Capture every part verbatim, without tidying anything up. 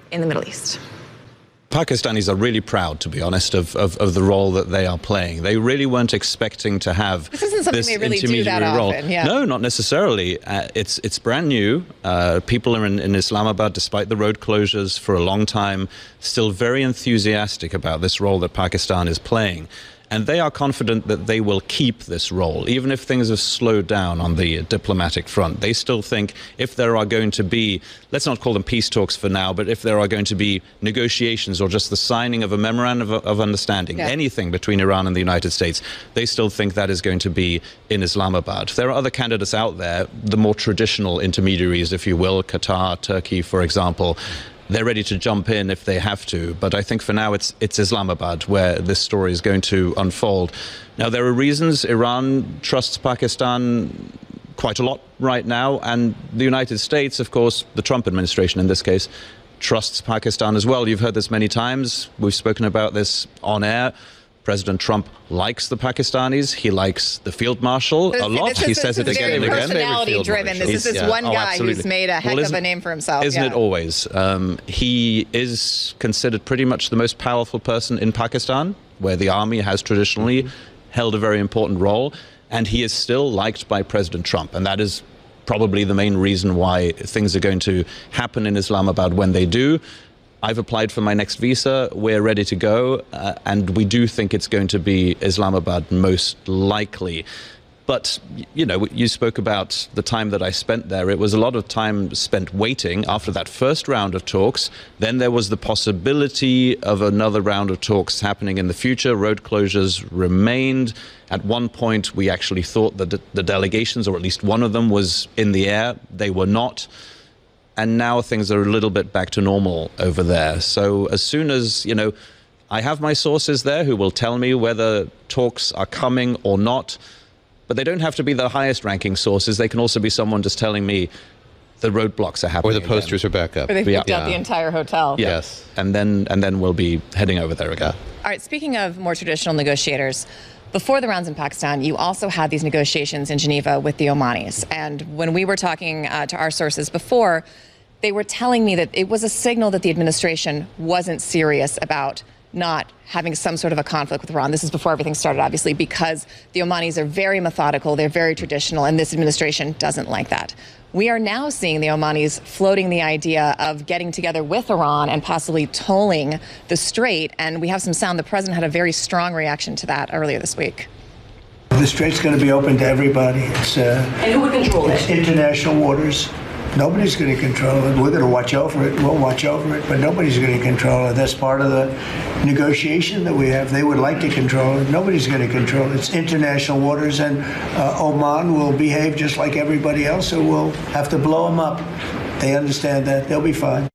in the Middle East. Pakistanis are really proud, to be honest, of, of, of the role that they are playing. They really weren't expecting to have this, isn't something this they really intermediary do that role. Often, yeah. No, not necessarily. Uh, it's it's brand new. Uh, people are in, in Islamabad, despite the road closures for a long time, still very enthusiastic about this role that Pakistan is playing. And they are confident that they will keep this role, even if things have slowed down on the diplomatic front. They still think if there are going to be, let's not call them peace talks for now, but if there are going to be negotiations or just the signing of a memorandum of, of understanding, yeah. anything between Iran and the United States, they still think that is going to be in Islamabad. There are other candidates out there, the more traditional intermediaries, if you will, Qatar, Turkey, for example. They're ready to jump in if they have to, but I think for now it's it's Islamabad where this story is going to unfold. Now, there are reasons Iran trusts Pakistan quite a lot right now, and the United States, of course, the Trump administration in this case, trusts Pakistan as well. You've heard this many times. We've spoken about this on air. President Trump likes the Pakistanis. He likes the field marshal a lot. This is, he this says is it again and again. Personality driven. This is this yeah. one oh, guy absolutely. who's made a heck well, of a name for himself. Isn't yeah. it always? Um, he is considered pretty much the most powerful person in Pakistan, where the army has traditionally mm-hmm. held a very important role, and he is still liked by President Trump, and that is probably the main reason why things are going to happen in Islamabad when they do. I've applied for my next visa. We're ready to go. Uh, and we do think it's going to be Islamabad most likely. But, you know, you spoke about the time that I spent there. It was a lot of time spent waiting after that first round of talks. Then there was the possibility of another round of talks happening in the future. Road closures remained. At one point, we actually thought that the delegations, or at least one of them, was in the air. They were not. And now things are a little bit back to normal over there. So as soon as, you know, I have my sources there who will tell me whether talks are coming or not, but they don't have to be the highest ranking sources. They can also be someone just telling me the roadblocks are happening. Or the posters again. are back up. Or they've picked yeah. out the entire hotel. Yeah. Yes. And then, and then we'll be heading over there again. All right, speaking of more traditional negotiators, before the rounds in Pakistan, you also had these negotiations in Geneva with the Omanis. And when we were talking uh, to our sources before, they were telling me that it was a signal that the administration wasn't serious about not having some sort of a conflict with Iran. This is before everything started, obviously, because the Omanis are very methodical, they're very traditional, and this administration doesn't like that. We are now seeing the Omanis floating the idea of getting together with Iran and possibly tolling the strait, and we have some sound. The president had a very strong reaction to that earlier this week. The strait's going to be open to everybody. It's, uh, and who would control it's it? International waters. Nobody's going to control it. We're going to watch over it. We'll watch over it, but nobody's going to control it. That's part of the negotiation that we have. They would like to control it. Nobody's going to control it. It's international waters, and uh, Oman will behave just like everybody else, so we'll have to blow them up. They understand that. They'll be fine.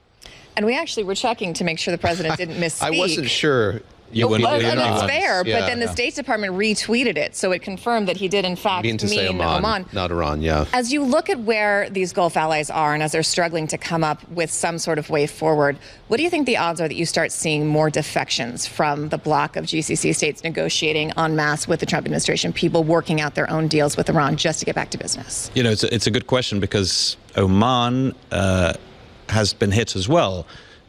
And we actually were checking to make sure the president didn't misspeak. I wasn't sure. You wouldn't well, be and it's honest. fair, Yeah, but then the yeah. State Department retweeted it, so it confirmed that he did, in fact, mean to mean say Oman, Oman. not Iran, yeah. As you look at where these Gulf allies are and as they're struggling to come up with some sort of way forward, what do you think the odds are that you start seeing more defections from the bloc of G C C states negotiating en masse with the Trump administration, people working out their own deals with Iran just to get back to business? You know, it's a, it's a good question because Oman uh, has been hit as well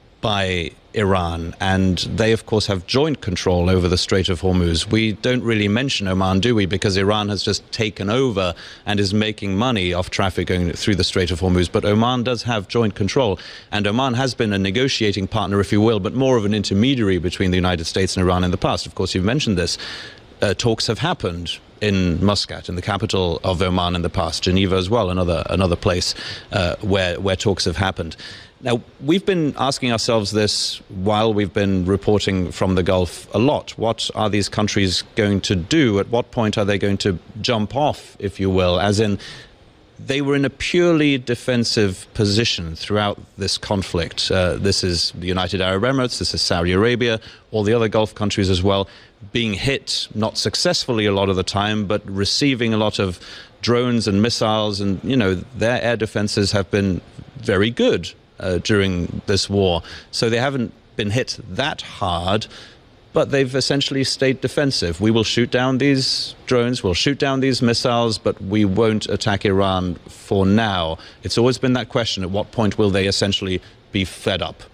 by Iran, and they, of course, have joint control over the Strait of Hormuz. We don't really mention Oman, do we? Because Iran has just taken over and is making money off traffic going through the Strait of Hormuz. But Oman does have joint control, and Oman has been a negotiating partner, if you will, but more of an intermediary between the United States and Iran in the past. Of course, you've mentioned this. Uh, talks have happened in Muscat, in the capital of Oman in the past, Geneva as well, another another place uh, where where talks have happened. Now, we've been asking ourselves this while we've been reporting from the Gulf a lot. What are these countries going to do? At what point are they going to jump off, if you will, as in they were in a purely defensive position throughout this conflict. Uh, this is the United Arab Emirates, this is Saudi Arabia, all the other Gulf countries as well, being hit, not successfully a lot of the time, but receiving a lot of drones and missiles, and, you know, their air defenses have been very good uh, during this war. So they haven't been hit that hard, but they've essentially stayed defensive. We will shoot down these drones, we'll shoot down these missiles, but we won't attack Iran for now. It's always been that question, at what point will they essentially be fed up?